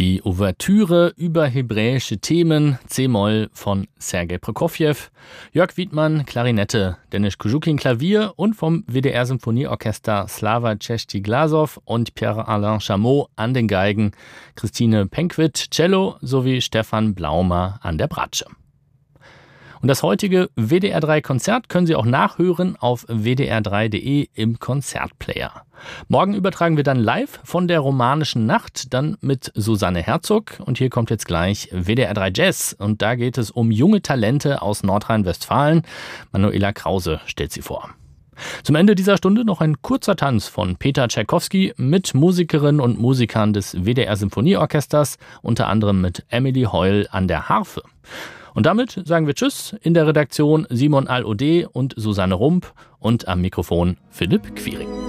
Die Ouvertüre über hebräische Themen, C-Moll von Sergei Prokofjew, Jörg Wiedmann, Klarinette, Denis Kujukin, Klavier und vom WDR-Symphonieorchester Slava Cześć-Glasov und Pierre-Alain Chameau an den Geigen, Christine Penkwit, Cello sowie Stefan Blaumer an der Bratsche. Und das heutige WDR3-Konzert können Sie auch nachhören auf wdr3.de im Konzertplayer. Morgen übertragen wir dann live von der Romanischen Nacht, dann mit Susanne Herzog. Und hier kommt jetzt gleich WDR3 Jazz. Und da geht es um junge Talente aus Nordrhein-Westfalen. Manuela Krause stellt sie vor. Zum Ende dieser Stunde noch ein kurzer Tanz von Peter Tschaikowski mit Musikerinnen und Musikern des WDR-Symphonieorchesters, unter anderem mit Emily Heul an der Harfe. Und damit sagen wir Tschüss, in der Redaktion Simon Al-Odeh und Susanne Rump und am Mikrofon Philipp Quiring.